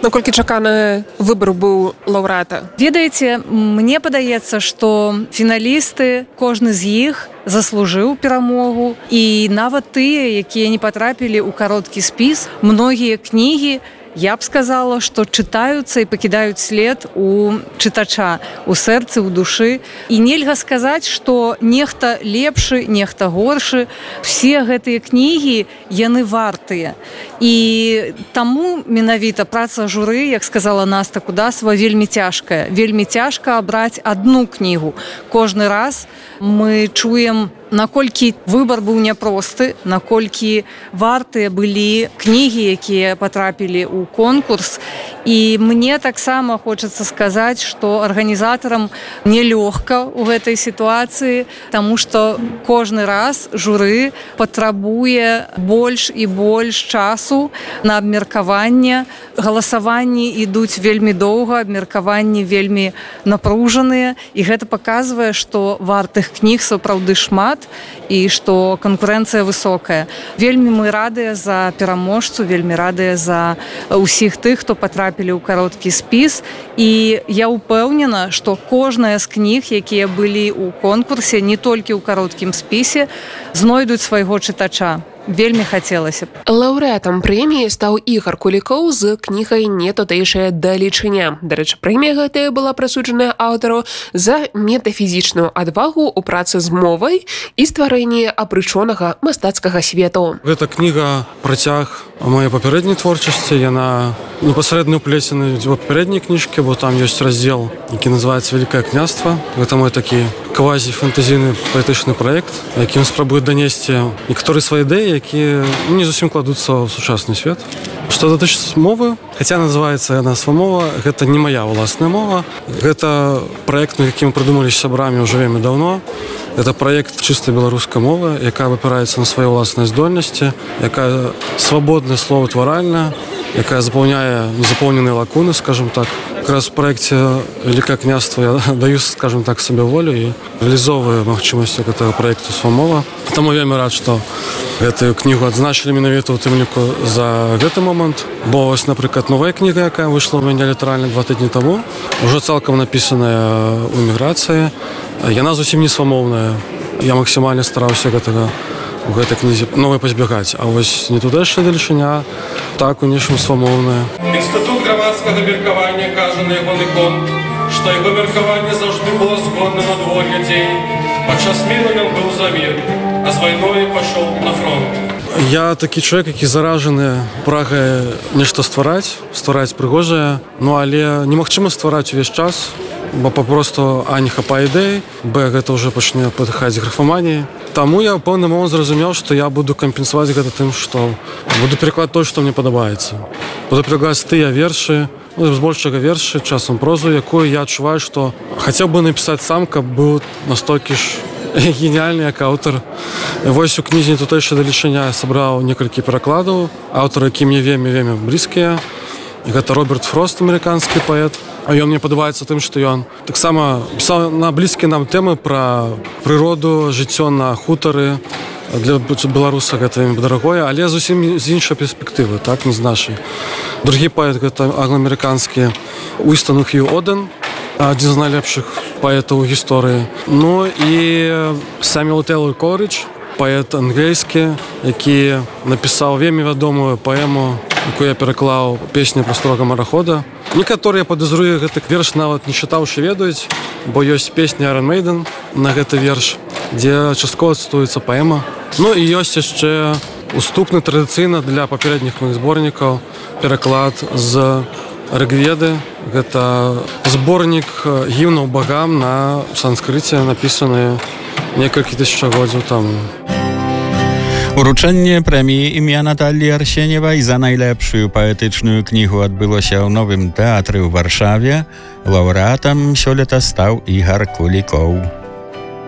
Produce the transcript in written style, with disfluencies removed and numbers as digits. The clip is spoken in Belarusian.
Наколькі чаканы выбар быў лаўрэата? Ведаеце, мне падаецца, што фіналісты, кожны з іх заслужыў перамогу, і нават тыя, якія не патрапілі ў кароткі спіс, многія кнігі, я б сказала, што чытаюцца і пакідаюць след у чытача, у сэрцы, у душы. І нельга сказаць, што нехта лепшы, нехта горшы. Все гэтыя кнігі, яны вартыя. І таму менавіта праца журы, як сказала Наста Кудасава, вельмі цяжкая. Вельмі цяжка абраць адну кнігу. Кожны раз мы чуем, наколькі выбар быў няпросты, наколькі вартыя былі кнігі, якія патрапілі ў конкурс. І мне таксама хочацца сказаць, што арганізатарам нелёгка ў гэтай сітуацыі, таму што кожны раз журы патрабуе больш і больш часу на абмеркаванне. Галасаванні ідуць вельмі доўга, абмеркаванні вельмі напружаныя, і гэта паказвае, што вартых кніг сапраўды шмат і што канкурэнцыя высокая. Вельмі мы радыя за пераможцу, вельмі радыя за ўсіх тых, хто патрапілі ў кароткі спіс. І я ўпэўнена, што кожная з кніг, якія былі ў конкурсе, не толькі ў кароткім спісе, знойдуць свайго чытача. Вельмі хацелася б. Лаўрэатам прэміі стаў Ігар Кулікоў з кнігай «Нетутэйшая далечыня». Дарэчы, прэмія гэтая была прысуджаная аўтару за метафізічную адвагу ў працы з мовай і стварэнні апрычонага мастацкага свету. Гэта кніга працяг моей папярэдняй творчасці. Яна непасрэдна ўплецены ў папярэдняй кніжкі, бо там ёсць раздзел, які называецца «Вялікае княства». Гэта мой такі квазі-фантазійны паэтычны праект, якім спрабуе данесці некаторыя свае ідэі, якія не зусім кладуцца ў сучасны свет. Што датычыць мовы, хаця называецца яна свамова, гэта не мая ўласная мова. Гэта праект, які мы прыдумалі з сябрамі ўжо вельмі даўно. Гэта праект чыстай беларускай мовы, якая вапіраецца на свае ўласныя здольнасці, якая свабодная словаўтваральная, якая запаўняе незапоўненыя лакуны, скажем так. Якраз в праекце «Великое княство» я даю, скажем так, себе волю и реализовываю магчымасці гэтага праекту «Свамова». Таму я вельмі рад, што гэтую кнігу адзначылі менавіта ў тым ліку за гэты момант. Бо вось, напрыклад, новая кніга, якая выйшла ў мяне літаральна 2 тыдні таму, ужо цалкам напісаная ў эміграцыі. Яна зусім не свамоўная. Я максімальна стараўся гэтага у гэтай кнізе новай пазбягаць. А вось «Нетутэйшая далечыня» так у нечым свамоўная. Інстытут грамадскага меркавання кажа на ягоны конт, што яго меркаванне заўжды было згодна на двое дзей. Падчас міру ён быў за мір, а з вайной пайшоў на фронт. Я такі чалавек, які заражаны прагай нешта ствараць прыгожае, але немагчыма ствараць увесь час, бо папросту не хапае ідэй, гэта ўжо пачне патыхаць графаманіі. Таму я ў пэўны момант зразумеў, што я буду кампенсаваць гэта тым, што буду перакладаць тое, што мне падабаецца. Буду перакладаць тыя вершы, збольшага вершы, часам прозу, якую я адчуваю, што хацеў бы напісаць сам, каб быў настолькі ж геніальны як аўтар. Вось у кнізе «Нетутэйшая далечыня» сабраў некалькі перакладаў, аўтары, які мне вельмі блізкія. Гэта Роберт Фрост, амерыканскі паэт. А ён мне падабаецца тым, што ён таксама пісаў на блізкія нам тэмы пра прыроду, жыццё на хутары. Для беларуса гэта вельмі дарагое, але зусім з іншай перспектывы, так, не з нашай. Другі паэт гэта англоамерыканскі Уістон Хью Оден, адзін з найлепшых паэтаў у гісторыі. І Сэмюэл Тэйлор Колридж, паэт англійскі, які напісаў вельмі вядомую паэму, якую я пераклаў «Песня просторага марахода». Некаторыя, падазрую, гэты верш нават не чытаўшы ведаюць, бо ёсць песня Iron Maiden на гэты верш, дзе часткова цытуецца паэма. І ёсць яшчэ уступны традыцыйна для папярэдніх моих зборнікаў пераклад з Рыгведы. Гэта зборнік гімнаў багам на санскрыце, напісаны некалькі тысячагоддзяў таму. Уручэнне прэміі імя Наталлі Арсеньевай за найлепшую паэтычную кнігу адбылося ў Новым тэатры ў Варшаве. Лаўрэатам сёлета стаў Ігар Кулікоў.